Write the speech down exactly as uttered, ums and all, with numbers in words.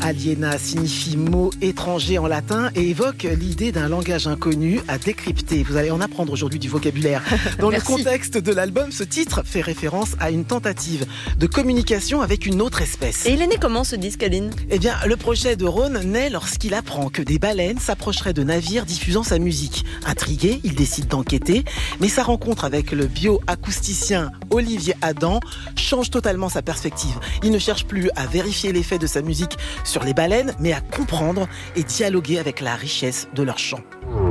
Aliena signifie mot étranger en latin et évoque l'idée d'un langage inconnu à décrypter. Vous allez en apprendre aujourd'hui du vocabulaire. Dans le contexte de l'album, ce titre fait référence à une tentative de communication avec une autre espèce. Et il est né comment ce disque, Aline ? Eh bien, le projet de Rhône naît lorsqu'il apprend que des baleines s'approcheraient de navires diffusant sa musique. Intrigué, il décide d'enquêter, mais sa rencontre avec le bioacousticien Olivier Adam change totalement sa perspective. Il ne cherche plus à vérifier l'effet de sa musique sur les baleines, mais à comprendre et dialoguer avec la richesse de leur chant.